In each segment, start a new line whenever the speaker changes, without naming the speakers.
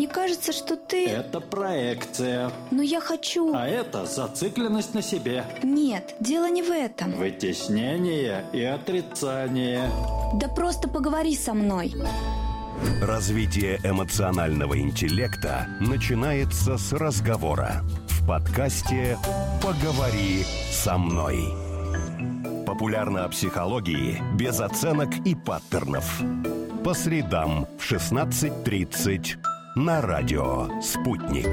Мне кажется, что ты...
Это проекция.
Но я хочу...
А это зацикленность на себе.
Нет, дело не в этом.
Вытеснение и отрицание.
Да просто поговори со мной.
Развитие эмоционального интеллекта начинается с разговора. В подкасте «Поговори со мной». Популярно о психологии без оценок и паттернов. По средам в 16:30 на радио «Спутник».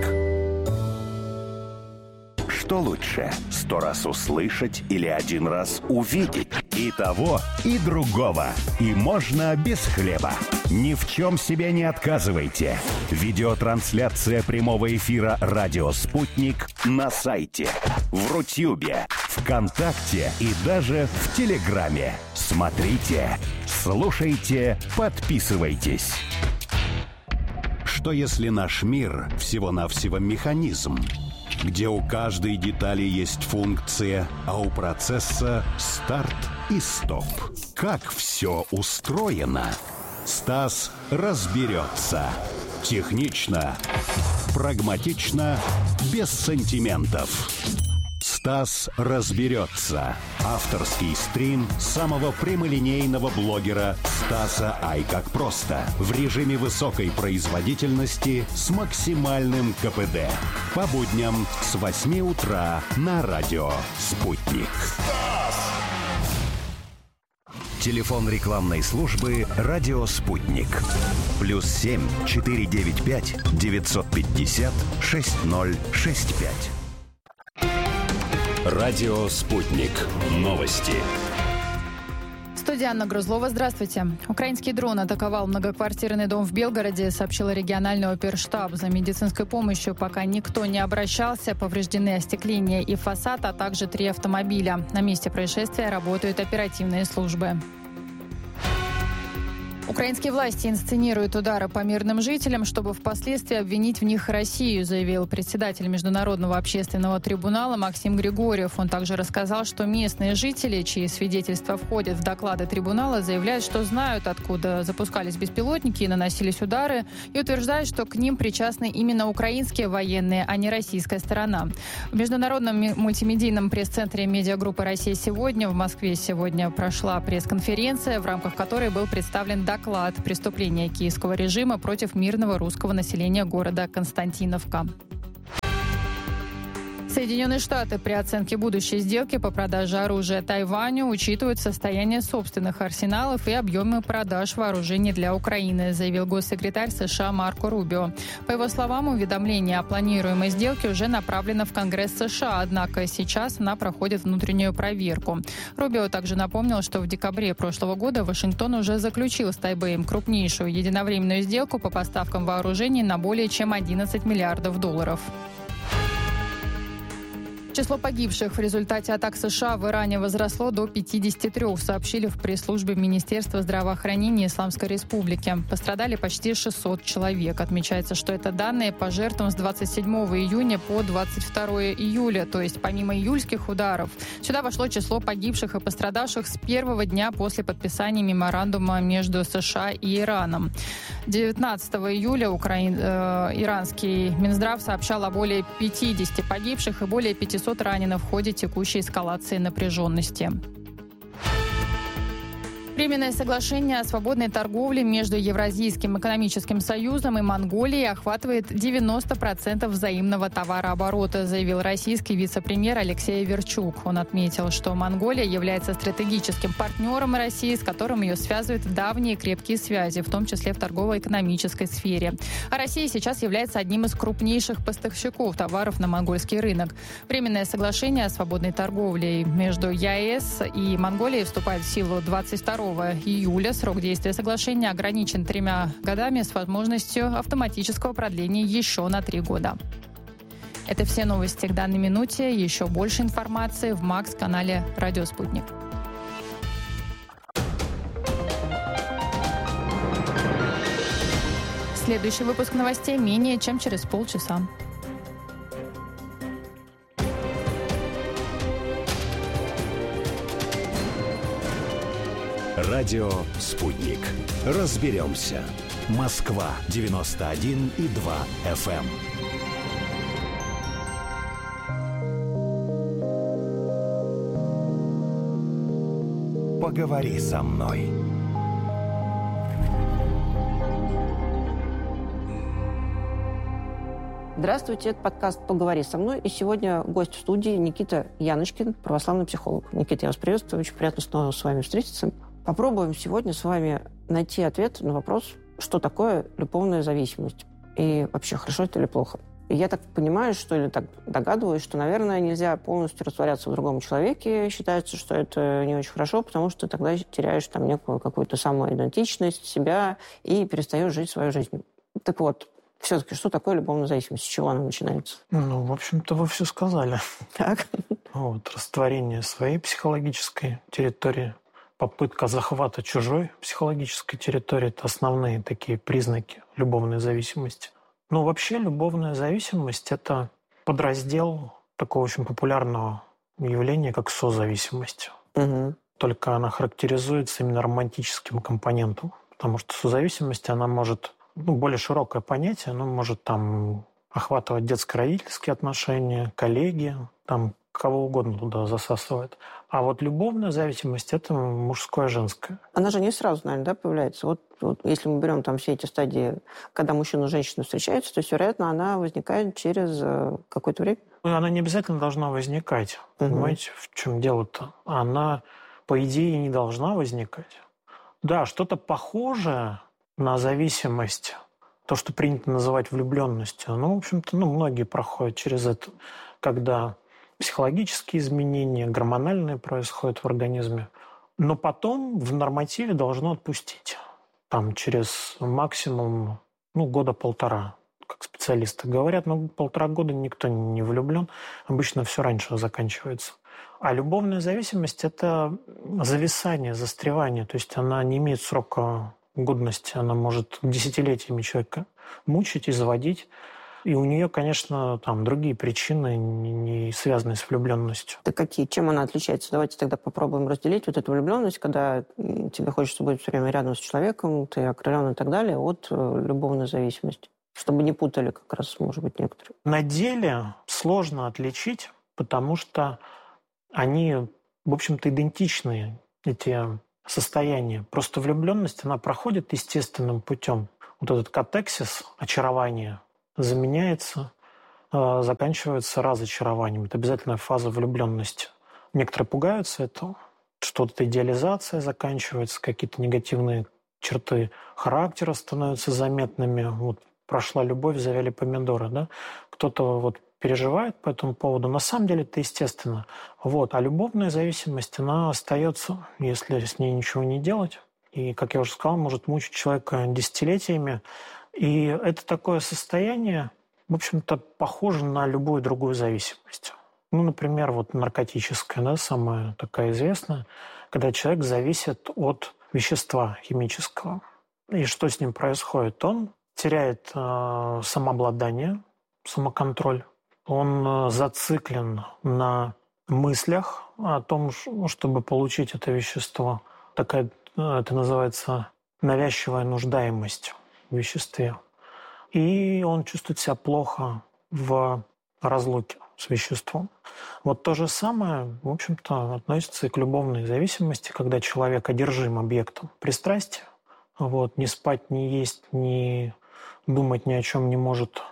Что лучше, 100 раз услышать или 1 раз увидеть? И того, и другого. И можно без хлеба. Ни в чем себе не отказывайте. Видеотрансляция прямого эфира «Радио Спутник» на сайте, в Рутюбе, ВКонтакте и даже в Телеграме. Смотрите, слушайте, подписывайтесь. Что если наш мир всего-навсего механизм, где у каждой детали есть функция, а у процесса старт и стоп? Как все устроено? Стас разберется. Технично, прагматично, без сантиментов. Стас разберется. Авторский стрим самого прямолинейного блогера Стаса Ай как просто. В режиме высокой производительности с максимальным КПД. По будням с 8 утра на радио «Спутник». Телефон рекламной службы «Радио Спутник». +7 495 950 6065. Радио «Спутник». Новости.
Студия Анна Грузлова. Здравствуйте. Украинский дрон атаковал многоквартирный дом в Белгороде, сообщила региональный оперштаб. За медицинской помощью пока никто не обращался. Повреждены остекление и фасад, а также 3 автомобиля. На месте происшествия работают оперативные службы. Украинские власти инсценируют удары по мирным жителям, чтобы впоследствии обвинить в них Россию, заявил председатель Международного общественного трибунала Максим Григорьев. Он также рассказал, что местные жители, чьи свидетельства входят в доклады трибунала, заявляют, что знают, откуда запускались беспилотники и наносились удары, и утверждают, что к ним причастны именно украинские военные, а не российская сторона. В Международном мультимедийном пресс-центре медиагруппы «Россия сегодня» в Москве сегодня прошла пресс-конференция, в рамках которой был представлен доклад «Преступления киевского режима против мирного русского населения города Константиновка». Соединенные Штаты при оценке будущей сделки по продаже оружия Тайваню учитывают состояние собственных арсеналов и объемы продаж вооружений для Украины, заявил госсекретарь США Марко Рубио. По его словам, уведомление о планируемой сделке уже направлено в Конгресс США, однако сейчас она проходит внутреннюю проверку. Рубио также напомнил, что в декабре прошлого года Вашингтон уже заключил с Тайбэем крупнейшую единовременную сделку по поставкам вооружений на более чем $11 миллиардов. Число погибших в результате атак США в Иране возросло до 53, сообщили в пресс-службе Министерства здравоохранения Исламской Республики. Пострадали почти 600 человек. Отмечается, что это данные по жертвам с 27 июня по 22 июля, то есть помимо июльских ударов. Сюда вошло число погибших и пострадавших с первого дня после подписания меморандума между США и Ираном. 19 июля иранский Минздрав сообщал о более 50 погибших и более 500 раненых в ходе текущей эскалации напряженности. Временное соглашение о свободной торговле между Евразийским экономическим союзом и Монголией охватывает 90% взаимного товарооборота, заявил российский вице-премьер Алексей Верчук. Он отметил, что Монголия является стратегическим партнером России, с которым ее связывают давние крепкие связи, в том числе в торгово-экономической сфере. А Россия сейчас является одним из крупнейших поставщиков товаров на монгольский рынок. Временное соглашение о свободной торговле между ЕАЭС и Монголией вступает в силу 22 июля. Срок действия соглашения ограничен 3 годами с возможностью автоматического продления еще на 3 года. Это все новости к данной минуте. Еще больше информации в МАКС-канале «Радио Спутник». Следующий выпуск новостей менее чем через полчаса.
Радио «Спутник». Разберемся. Москва 91,2 FM. Поговори со мной.
Здравствуйте, это подкаст «Поговори со мной». И сегодня гость в студии Никита Яночкин, православный психолог. Никита, я вас приветствую. Очень приятно снова с вами встретиться. Попробуем сегодня с вами найти ответ на вопрос, что такое любовная зависимость. И вообще, хорошо это или плохо. И я так понимаю, что или так догадываюсь, что, наверное, нельзя полностью растворяться в другом человеке. Считается, что это не очень хорошо, потому что тогда теряешь там некую какую-то самоидентичность, себя и перестаешь жить свою жизнь. Так вот, все-таки, что такое любовная зависимость? С чего она начинается?
Ну, в общем-то, вы все сказали.
Так.
Вот, растворение своей психологической территории, попытка захвата чужой психологической территории – это основные такие признаки любовной зависимости. Ну, вообще, любовная зависимость – это подраздел такого очень популярного явления, как созависимость.
Угу.
Только она характеризуется именно романтическим компонентом, потому что созависимость, она может... более широкое понятие, оно может там охватывать детско-родительские отношения, коллеги, там кого угодно туда засасывает. А вот любовная зависимость – это мужское, женское.
Она же не сразу, наверное, да, появляется. Вот если мы берем там все эти стадии, когда мужчина и женщина встречаются, то есть, вероятно, она возникает через какое-то время?
Она не обязательно должна возникать. Понимаете, в чем дело-то? Она, по идее, не должна возникать. Да, что-то похожее на зависимость, то, что принято называть влюбленностью, в общем-то, многие проходят через это, когда психологические изменения, гормональные происходят в организме, но потом в нормативе должно отпустить. Там через максимум года полтора, как специалисты говорят, 1,5 года никто не влюблен, обычно все раньше заканчивается. А любовная зависимость – это зависание, застревание, то есть она не имеет срока годности, она может десятилетиями человека мучить и заводить. И у нее, конечно, там другие причины, не связанные с влюбленностью.
Да какие? Чем она отличается? Давайте тогда попробуем разделить вот эту влюбленность, когда тебе хочется быть все время рядом с человеком, ты окрылен и так далее, от любовной зависимости. Чтобы не путали как раз, может быть, некоторые.
На деле сложно отличить, потому что они, в общем-то, идентичны, эти состояние. Просто влюбленность, она проходит естественным путем. Вот этот катексис, очарование, заменяется, заканчивается разочарованием. Это обязательная фаза влюбленности. Некоторые пугаются этого, что вот эта идеализация заканчивается, какие-то негативные черты характера становятся заметными. Вот прошла любовь, завяли помидоры, да? Кто-то переживает по этому поводу. На самом деле это естественно. А любовная зависимость, она остается, если с ней ничего не делать. И, как я уже сказал, может мучить человека десятилетиями. И это такое состояние, в общем-то, похоже на любую другую зависимость. Например, наркотическая, да, самая такая известная, когда человек зависит от вещества химического. И что с ним происходит? Он теряет самообладание, самоконтроль. Он зациклен на мыслях о том, чтобы получить это вещество. Это называется навязчивая нуждаемость в веществе. И он чувствует себя плохо в разлуке с веществом. То же самое, в общем-то, относится и к любовной зависимости, когда человек одержим объектом пристрастия. Не спать, не есть, не думать ни о чем не может.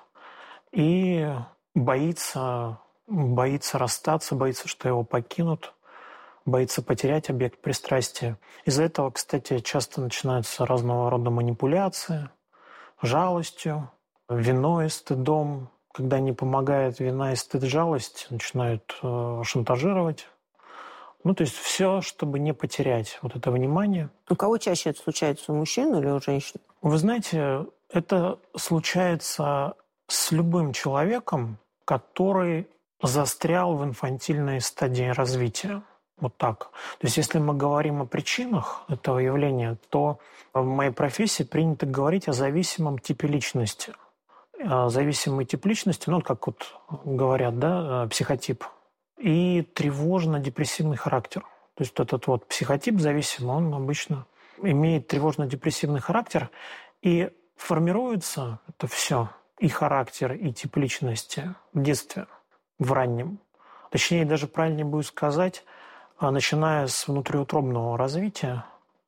И боится расстаться, боится, что его покинут, боится потерять объект пристрастия. Из-за этого, кстати, часто начинаются разного рода манипуляции, жалостью, виной, стыдом. Когда не помогает вина и стыд, жалость, начинают шантажировать. То есть все, чтобы не потерять это внимание.
У кого чаще это случается, у мужчин или у женщин?
Вы знаете, это случается с любым человеком, который застрял в инфантильной стадии развития. Так. То есть если мы говорим о причинах этого явления, то в моей профессии принято говорить о зависимом типе личности. Зависимый тип личности, как говорят, да, психотип, и тревожно-депрессивный характер. То есть этот психотип зависимый, он обычно имеет тревожно-депрессивный характер, и формируется это все, и характер, и тип личности в детстве, в раннем. Точнее, даже правильнее будет сказать, начиная с внутриутробного развития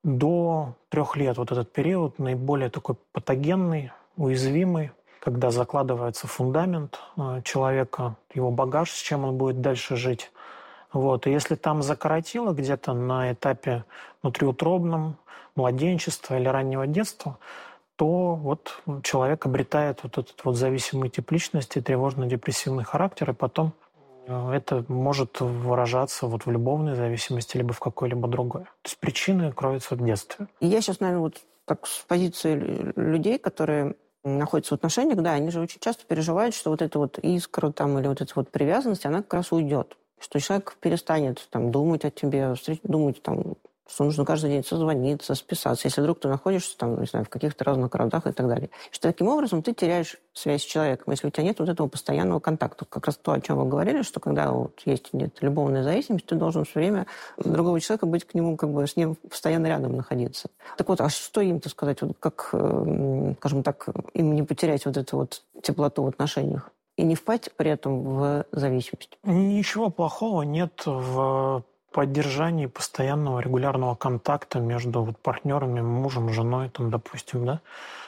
до 3 лет. Вот этот период наиболее такой патогенный, уязвимый, когда закладывается фундамент человека, его багаж, с чем он будет дальше жить. Вот. И если там закоротило где-то на этапе внутриутробном, младенчества или раннего детства, то вот человек обретает вот этот вот зависимый тип личности, тревожно-депрессивный характер, и потом это может выражаться вот в любовной зависимости либо в какой-либо другой. То есть причины кроются в детстве.
И я сейчас, наверное, вот так с позиции людей, которые находятся в отношениях, да, они же очень часто переживают, что вот эта вот искра там, или вот эта вот привязанность, она как раз уйдет. Что человек перестанет там, думать о тебе, думать, там, что нужно каждый день созвониться, списаться, если вдруг ты находишься там, не знаю, в каких-то разных городах и так далее. Что таким образом ты теряешь связь с человеком, если у тебя нет вот этого постоянного контакта. Как раз то, о чем вы говорили, что когда вот есть нет любовная зависимость, ты должен все время другого человека быть к нему, как бы с ним постоянно рядом находиться. Так вот, а что им-то сказать? Вот как, скажем так, им не потерять вот эту вот теплоту в отношениях? И не впасть при этом в зависимость? Ничего плохого нет в поддержании постоянного регулярного контакта между вот партнерами, мужем, женой, там, допустим, да.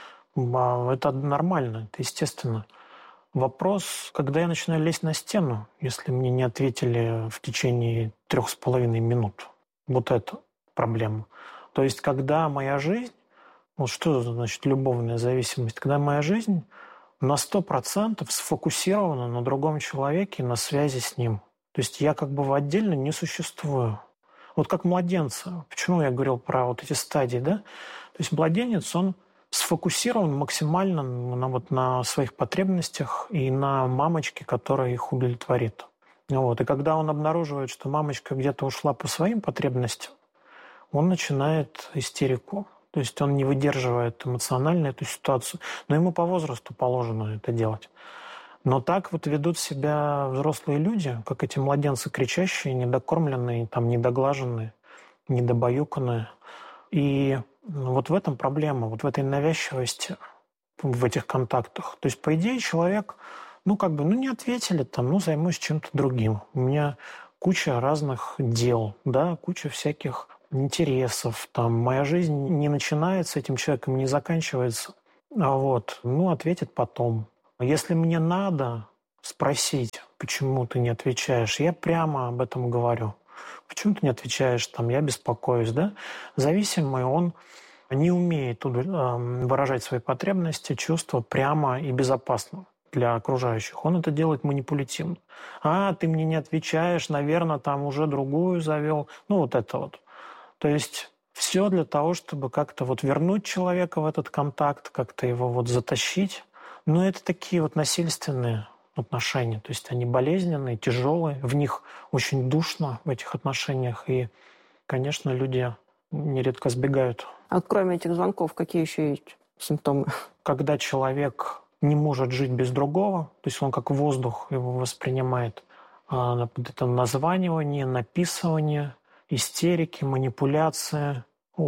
Это нормально, это естественно. Вопрос, когда я начинаю лезть на стену, если мне не ответили в течение 3,5 минут. Вот это проблема. То есть, когда моя жизнь, вот что значит любовная зависимость, когда моя жизнь на 100% сфокусирована на другом человеке, на связи с ним. То есть я как бы отдельно не существую. Вот как младенца. Почему я говорил про вот эти стадии, да? То есть младенец, он сфокусирован максимально на своих потребностях и на мамочке, которая их удовлетворит. Вот. И когда он обнаруживает, что мамочка где-то ушла по своим потребностям, он начинает истерику. То есть он не выдерживает эмоционально эту ситуацию. Но ему по возрасту положено это делать. Но так вот ведут себя взрослые люди, как эти младенцы кричащие, недокормленные, там, недоглаженные, недобаюканные. И вот в этом проблема, вот в этой навязчивости, в этих контактах. То есть, по идее, человек, не ответили, там, займусь чем-то другим. У меня куча разных дел, да, куча всяких интересов, там, моя жизнь не начинается этим человеком, не заканчивается. Ответит потом. Если мне надо спросить, почему ты не отвечаешь, я прямо об этом говорю. Почему ты не отвечаешь, там, я беспокоюсь, да? Зависимый, он не умеет выражать свои потребности, чувства прямо и безопасно для окружающих. Он это делает манипулятивно. Ты мне не отвечаешь, наверное, там уже другую завел. Вот это вот. То есть все для того, чтобы как-то вот вернуть человека в этот контакт, как-то его вот затащить. Но это такие вот насильственные отношения. То есть они болезненные, тяжелые, в них очень душно в этих отношениях. И, конечно, люди нередко сбегают. А кроме этих звонков, какие еще есть симптомы? Когда человек не может жить без другого, то есть он как воздух его воспринимает, это названивание, написывание, истерики, манипуляции,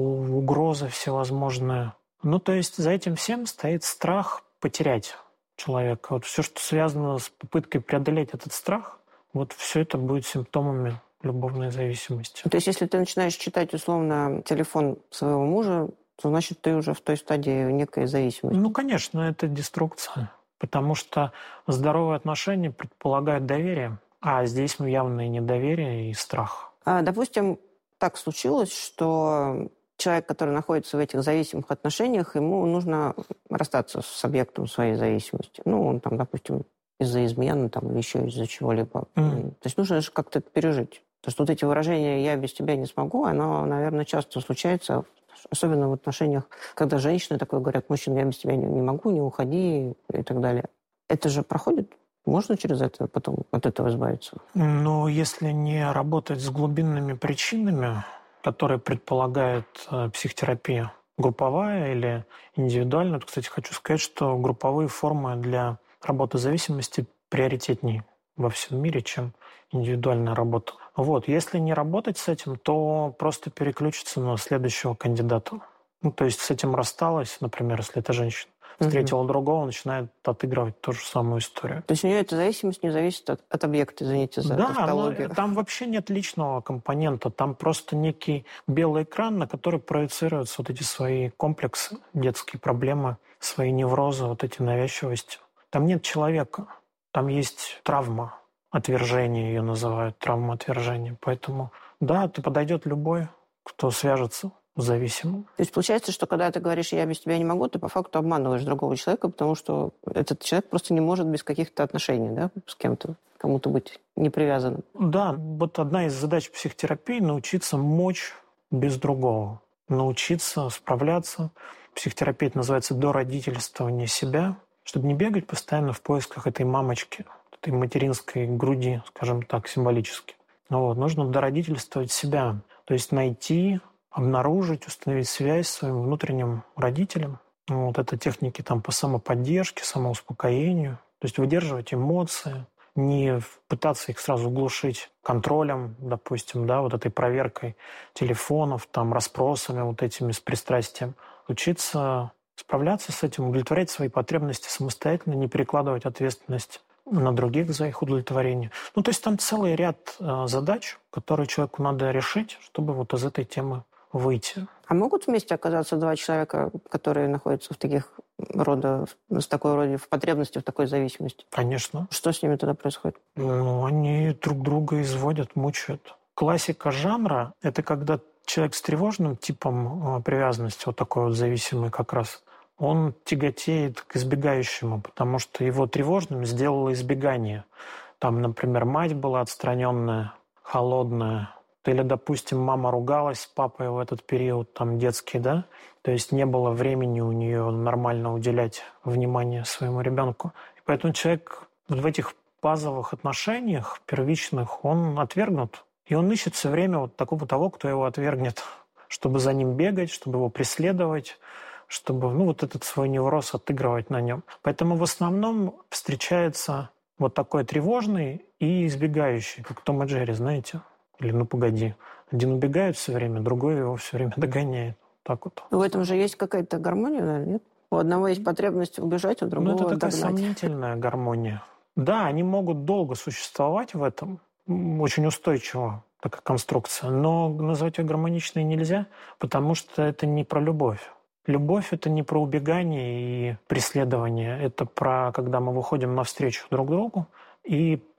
угрозы всевозможные. То есть за этим всем стоит страх потерять человека. Вот все, что связано с попыткой преодолеть этот страх, вот все это будет симптомами любовной зависимости. То есть если ты начинаешь читать условно телефон своего мужа, то значит ты уже в той стадии некой зависимости? Конечно, это деструкция. Потому что здоровые отношения предполагают доверие, а здесь явно и недоверие, и страх. Допустим, так случилось, что человек, который находится в этих зависимых отношениях, ему нужно расстаться с объектом своей зависимости. Он там, допустим, из-за измены там, или еще из-за чего-либо. То есть нужно же как-то это пережить. Потому что вот эти выражения «я без тебя не смогу», оно, наверное, часто случается, особенно в отношениях, когда женщины такое говорят: мужчина, я без тебя не могу, не уходи и так далее. Это же проходит? Можно через это потом от этого избавиться? Если не работать с глубинными причинами, которые предполагают психотерапия, групповая или индивидуальная. Кстати, хочу сказать, что групповые формы для работы с зависимостью приоритетнее во всем мире, чем индивидуальная работа. Если не работать с этим, то просто переключиться на следующего кандидата. То есть с этим рассталась, например, если это женщина,
встретила другого, начинает отыгрывать ту же самую историю.
То есть у нее эта зависимость не зависит от объекта, извините за тавтологию.
Да, там вообще нет личного компонента, там просто некий белый экран, на который проецируются вот эти свои комплексы, детские проблемы, свои неврозы, вот эти навязчивости. Там нет человека, там есть травма отвержения, ее называют травма отвержения. Поэтому, да, подойдет любой, кто свяжется с зависимым.
То есть получается, что когда ты говоришь «я без тебя не могу», ты по факту обманываешь другого человека, потому что этот человек просто не может без каких-то отношений, да, с кем-то, кому-то быть не привязанным.
Да, вот одна из задач психотерапии – научиться мочь без другого, научиться справляться. Психотерапия это называется дородительствование себя, чтобы не бегать постоянно в поисках этой мамочки, этой материнской груди, скажем так, символически. Вот. Нужно дородительствовать себя, то есть найти, обнаружить, установить связь с своим внутренним родителем. Вот это техники там, по самоподдержке, самоуспокоению, то есть выдерживать эмоции, не пытаться их сразу глушить контролем, допустим, да, вот этой проверкой телефонов, там, расспросами вот этими с пристрастием. Учиться справляться с этим, удовлетворять свои потребности самостоятельно, не перекладывать ответственность на других за их удовлетворение. Ну, то есть там целый ряд задач, которые человеку надо решить, чтобы вот из этой темы выйти.
А могут вместе оказаться два человека, которые находятся в таких с такой роде, в потребности, в такой зависимости?
Конечно.
Что с ними тогда происходит?
Ну, они друг друга изводят, мучают. Классика жанра – это когда человек с тревожным типом привязанности, вот такой вот зависимый как раз, он тяготеет к избегающему, потому что его тревожным сделало избегание. Там, например, мать была отстраненная, холодная, или, допустим, мама ругалась с папой в этот период, там, детский, да, то есть не было времени у нее нормально уделять внимание своему ребенку. И поэтому человек в этих базовых отношениях первичных, он отвергнут. И он ищет все время вот такого того, кто его отвергнет, чтобы за ним бегать, чтобы его преследовать, чтобы вот этот свой невроз отыгрывать на нем. Поэтому в основном встречается вот такой тревожный и избегающий, как Том и Джерри, знаете? Или «Ну, погоди». Один убегает все время, другой его все время догоняет. Так вот.
В этом же есть какая-то гармония, наверное, нет? У одного есть потребность убежать, у другого
это такая
догнать.
сомнительная гармония. Да, они могут долго существовать в этом, очень устойчиво такая конструкция, но назвать ее гармоничной нельзя, потому что это не про любовь. Любовь – это не про убегание и преследование. Это про, когда мы выходим навстречу друг другу и